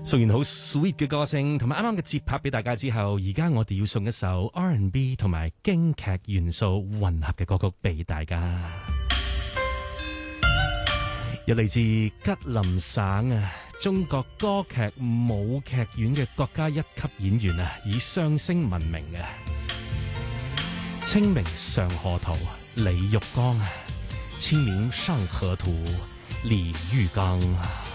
送完好 sweet 嘅歌聲同埋啱啱嘅節拍俾大家之後，而家我哋要送一首 R&B 同埋京劇元素混合嘅歌曲俾大家。有嚟自吉林省啊，中國歌劇舞劇院嘅國家一級演員啊，以相聲聞名嘅清明上河圖李玉剛啊，清明上河圖李玉剛啊。